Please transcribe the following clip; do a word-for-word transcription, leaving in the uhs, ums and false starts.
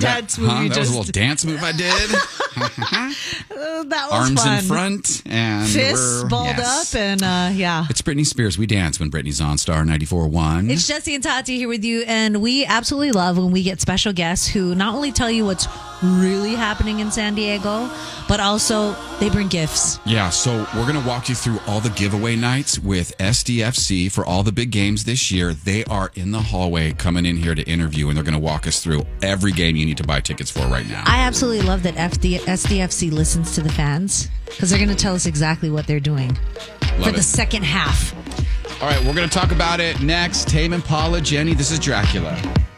dance move. Huh? You That just, was a little dance move I did. uh, that was Arms fun. in front and Fists we're, balled yes. up and uh, yeah. It's Britney Spears. We dance when Britney's on Star ninety-four point one. It's Jesse and Tati here with you, and we absolutely love when we get special guests who not only tell you what's really happening in San Diego, but also they bring gifts. Yeah, so we're going to walk you through all the giveaway nights with S D F C for all the big games this year. They are in the hallway coming in here to interview, and they're going to walk us through every game you need to buy tickets for right now. I absolutely love that F D- S D F C listens to the fans because they're going to tell us exactly what they're doing Love for it. the second half. All right, we're going to talk about it next. Tame Impala, Jenny, this is Dracula.